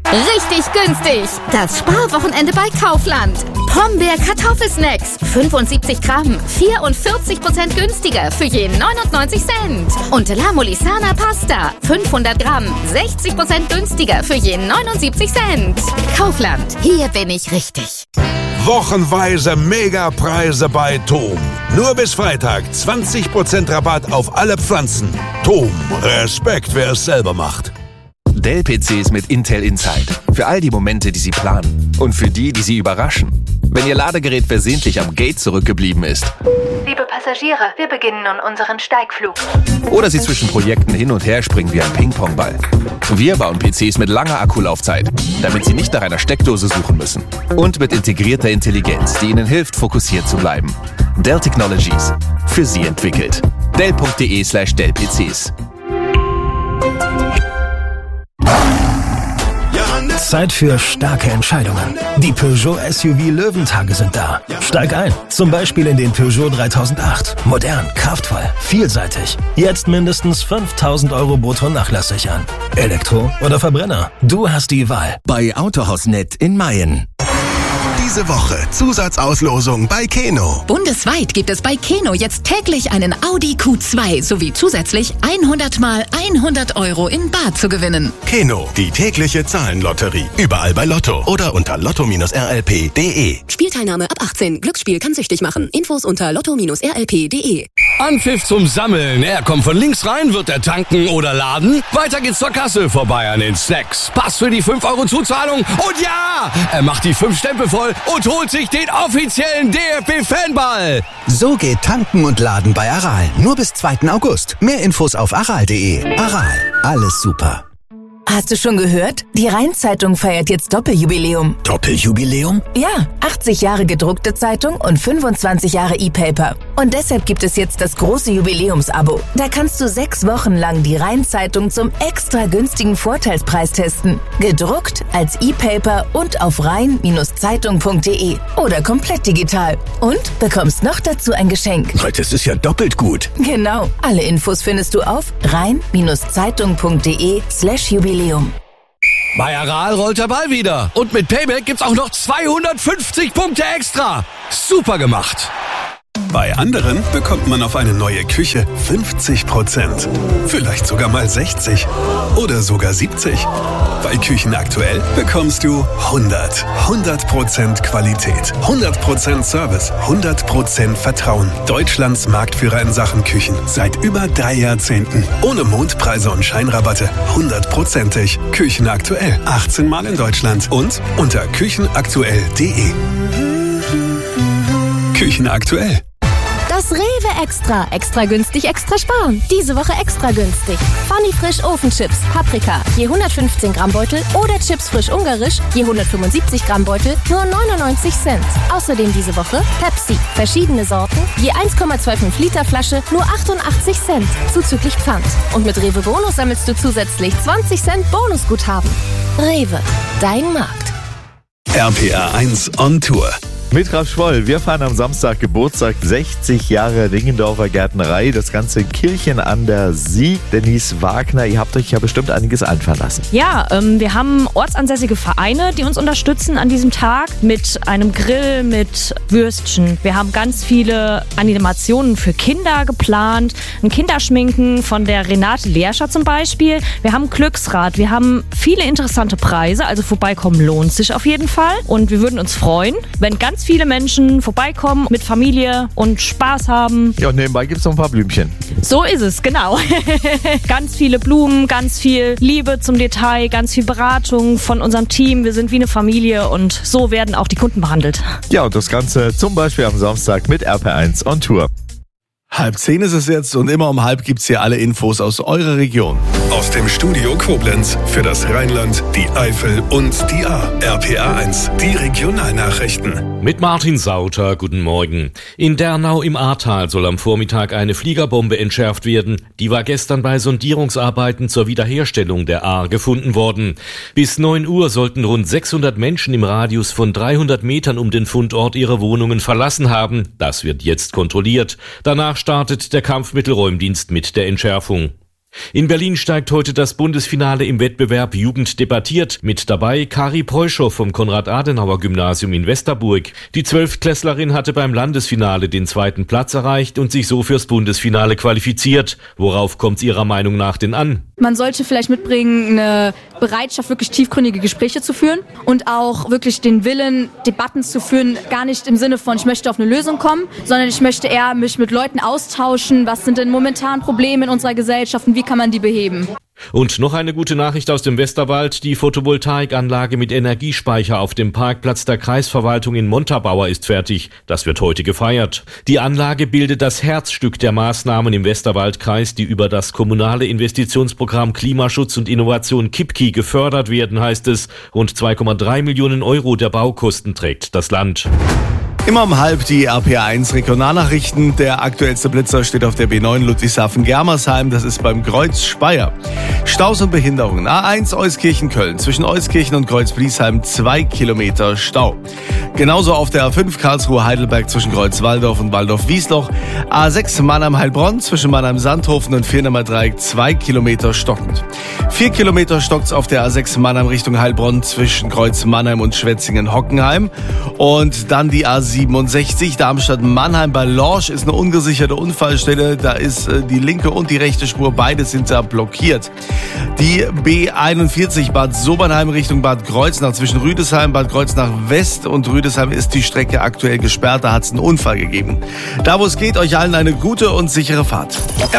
Richtig günstig. Das Sparwochenende bei Kaufland. Pombeer Kartoffelsnacks. 75 Gramm. 44% günstiger für je 99 Cent. Und La Molisana Pasta. 500 Gramm. 60% günstiger für je 79 Cent. Kaufland. Hier bin ich richtig. Wochenweise Megapreise bei TOM. Nur bis Freitag 20% Rabatt auf alle Pflanzen. TOM. Respekt, wer es selber macht. Dell-PCs mit Intel Inside. Für all die Momente, die Sie planen. Und für die, die Sie überraschen. Wenn Ihr Ladegerät versehentlich am Gate zurückgeblieben ist. Liebe Passagiere, wir beginnen nun unseren Steigflug. Oder Sie zwischen Projekten hin und her springen wie ein Ping-Pong-Ball. Wir bauen PCs mit langer Akkulaufzeit, damit Sie nicht nach einer Steckdose suchen müssen. Und mit integrierter Intelligenz, die Ihnen hilft, fokussiert zu bleiben. Dell Technologies. Für Sie entwickelt. Dell.de/Dell-PCs. Zeit für starke Entscheidungen. Die Peugeot SUV Löwentage sind da. Steig ein. Zum Beispiel in den Peugeot 3008. Modern, kraftvoll, vielseitig. Jetzt mindestens 5.000 € brutto nachlassig an. Elektro oder Verbrenner? Du hast die Wahl. Bei Autohaus.net in Mayen. Diese Woche Zusatzauslosung bei Keno. Bundesweit gibt es bei Keno jetzt täglich einen Audi Q2 sowie zusätzlich 100 mal 100 € in bar zu gewinnen. Keno, die tägliche Zahlenlotterie. Überall bei Lotto oder unter lotto-rlp.de. Spielteilnahme ab 18. Glücksspiel kann süchtig machen. Infos unter lotto-rlp.de. Anpfiff zum Sammeln. Er kommt von links rein, wird er tanken oder laden? Weiter geht's zur Kasse, vorbei an den Snacks. Pass für die 5 € Zuzahlung und ja! Er macht die 5 Stempel voll und holt sich den offiziellen DFB-Fanball. So geht Tanken und Laden bei Aral. Nur bis 2. August. Mehr Infos auf aral.de. Aral. Alles super. Hast du schon gehört? Die Rhein-Zeitung feiert jetzt Doppeljubiläum. Doppeljubiläum? Ja, 80 Jahre gedruckte Zeitung und 25 Jahre E-Paper. Und deshalb gibt es jetzt das große Jubiläumsabo. Da kannst du 6 Wochen lang die Rhein-Zeitung zum extra günstigen Vorteilspreis testen. Gedruckt, als E-Paper und auf rhein-zeitung.de oder komplett digital. Und bekommst noch dazu ein Geschenk. Das ist ja doppelt gut. Genau. Alle Infos findest du auf rhein-zeitung.de/Jubiläum. Bei Aral rollt der Ball wieder. Und mit Payback gibt's auch noch 250 Punkte extra. Super gemacht. Bei anderen bekommt man auf eine neue Küche 50%. Vielleicht sogar mal 60. Oder sogar 70. Bei Küchen aktuell bekommst du 100. 100% Qualität. 100% Service. 100% Vertrauen. Deutschlands Marktführer in Sachen Küchen. Seit über 3 Jahrzehnten. Ohne Mondpreise und Scheinrabatte. 100%ig. Küchen aktuell. 18 Mal in Deutschland. Und unter küchenaktuell.de. Küchen aktuell. Das Rewe Extra. Extra günstig, extra sparen. Diese Woche extra günstig. Funny Frisch Ofenchips, Paprika, je 115 Gramm Beutel oder Chips frisch ungarisch, je 175 Gramm Beutel, nur 99 Cent. Außerdem diese Woche Pepsi, verschiedene Sorten, je 1,25 Liter Flasche, nur 88 Cent, zuzüglich Pfand. Und mit Rewe Bonus sammelst du zusätzlich 20 Cent Bonusguthaben. Rewe, dein Markt. RPA 1 on Tour. Mit Graf Schwoll, wir feiern am Samstag Geburtstag, 60 Jahre Ringendorfer Gärtnerei, das ganze Kirchen an der Sieg. Denise Wagner, ihr habt euch ja bestimmt einiges einfallen lassen. Ja, wir haben ortsansässige Vereine, die uns unterstützen an diesem Tag mit einem Grill, mit Würstchen. Wir haben ganz viele Animationen für Kinder geplant, ein Kinderschminken von der Renate Leerscher zum Beispiel. Wir haben ein Glücksrad, wir haben viele interessante Preise, also vorbeikommen lohnt sich auf jeden Fall. Und wir würden uns freuen, wenn ganz viele Menschen vorbeikommen mit Familie und Spaß haben. Ja, und nebenbei gibt es noch ein paar Blümchen. So ist es, genau. Ganz viele Blumen, ganz viel Liebe zum Detail, ganz viel Beratung von unserem Team. Wir sind wie eine Familie und so werden auch die Kunden behandelt. Ja, und das Ganze zum Beispiel am Samstag mit RP1 on Tour. 9:30 ist es jetzt und immer um 9:30 gibt's hier alle Infos aus eurer Region. Aus dem Studio Koblenz für das Rheinland, die Eifel und die A. RPA 1, die Regionalnachrichten. Mit Martin Sauter, guten Morgen. In Dernau im Ahrtal soll am Vormittag eine Fliegerbombe entschärft werden. Die war gestern bei Sondierungsarbeiten zur Wiederherstellung der Ahr gefunden worden. Bis 9 Uhr sollten rund 600 Menschen im Radius von 300 Metern um den Fundort ihre Wohnungen verlassen haben. Das wird jetzt kontrolliert. Danach startet der Kampfmittelräumdienst mit der Entschärfung. In Berlin steigt heute das Bundesfinale im Wettbewerb Jugend debattiert. Mit dabei Kari Preuschow vom Konrad-Adenauer-Gymnasium in Westerburg. Die 12-Klässlerin hatte beim Landesfinale den 2. Platz erreicht und sich so fürs Bundesfinale qualifiziert. Worauf kommt es Ihrer Meinung nach denn an? Man sollte vielleicht mitbringen, eine Bereitschaft, wirklich tiefgründige Gespräche zu führen und auch wirklich den Willen, Debatten zu führen, gar nicht im Sinne von, ich möchte auf eine Lösung kommen, sondern ich möchte eher mich mit Leuten austauschen, was sind denn momentan Probleme in unserer Gesellschaft und wie kann man die beheben. Und noch eine gute Nachricht aus dem Westerwald. Die Photovoltaikanlage mit Energiespeicher auf dem Parkplatz der Kreisverwaltung in Montabaur ist fertig. Das wird heute gefeiert. Die Anlage bildet das Herzstück der Maßnahmen im Westerwaldkreis, die über das kommunale Investitionsprogramm Klimaschutz und Innovation KIPKI gefördert werden, heißt es. Rund 2,3 Millionen Euro der Baukosten trägt das Land. Immer um 12 die RPA1 Regionalnachrichten. Der aktuellste Blitzer steht auf der B9 Ludwigshafen-Germersheim. Das ist beim Kreuz Speyer. Staus und Behinderungen. A1 Euskirchen-Köln. Zwischen Euskirchen und Kreuz-Bliesheim 2 Kilometer Stau. Genauso auf der A5 Karlsruhe-Heidelberg zwischen Kreuz-Walldorf und Walldorf-Wiesloch. A6 Mannheim-Heilbronn zwischen Mannheim-Sandhofen und Viernemmer-Dreieck 2 Kilometer stockend. 4 Kilometer stockt's auf der A6 Mannheim Richtung Heilbronn zwischen Kreuz-Mannheim und Schwetzingen-Hockenheim. Und dann die A67 Darmstadt-Mannheim bei Lorsch ist eine ungesicherte Unfallstelle. Da ist die linke und die rechte Spur, beide sind da blockiert. Die B41 Bad Sobernheim Richtung Bad Kreuznach zwischen Rüdesheim, Bad Kreuznach West und Rüdesheim ist die Strecke aktuell gesperrt. Da hat es einen Unfall gegeben. Da wo es geht, euch allen eine gute und sichere Fahrt.